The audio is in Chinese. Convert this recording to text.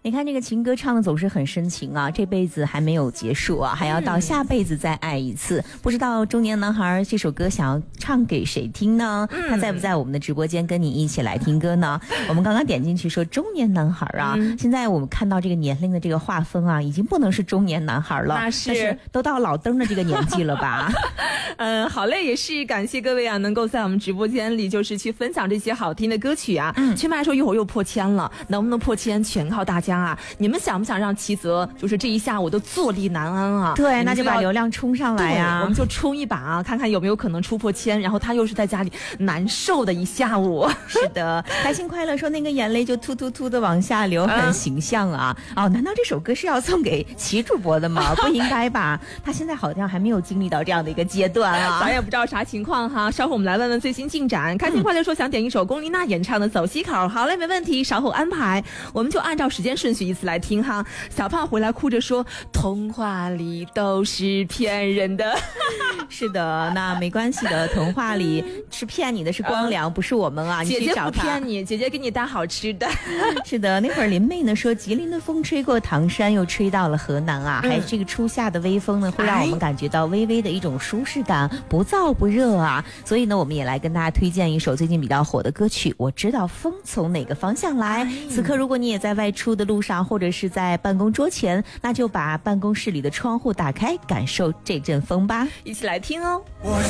你看这个情歌唱的总是很深情啊，这辈子还没有结束啊，还要到下辈子再爱一次。不知道中年男孩这首歌想要唱给谁听呢？他在不在我们的直播间跟你一起来听歌呢？我们刚刚点进去说中年男孩啊，现在我们看到这个年龄的这个划分啊，已经不能是中年男孩了， 那是都到老登的这个年纪了吧？ 好嘞，也是感谢各位啊，能够在我们直播间里就是去分享这些好听的歌曲啊。全麦说一会儿又破千了，能不能破千全靠大家啊！你们想不想让齐泽就是这一下午都坐立难安啊？ 对，那就把流量冲上来呀！ 我们就冲一把啊，看看有没有可能突破千。然后他又是在家里难受的一下午。 是的，开心快乐说那个眼泪就突突突的往下流，很形象啊！哦，难道这首歌是要送给齐主播的吗？不应该吧？他现在好像还没有经历到这样的一个阶段啊， 咱也不知道啥情况哈。稍后我们来问问最新进展。开心快乐说想点一首龚琳娜演唱的《走西口》，好嘞，没问题，稍后安排。我们就按照时间顺序依次来听哈。小胖回来哭着说，童话里都是骗人的。 是的，那没关系的，童话里是骗你的是光良，不是我们啊。 姐姐不骗你，姐姐给你带好吃的。 是的，那会儿林妹呢说，吉林的风吹过唐山，又吹到了河南啊，还这个初夏的微风呢，会让我们感觉到微微的一种舒适感，不燥不热啊。所以呢，我们也来跟大家推荐一首最近比较火的歌曲，我知道风从哪个方向来。此刻如果你也在外出的路上，或者是在办公桌前，那就把办公室里的窗户打开，感受这阵风吧， 一起来听哦。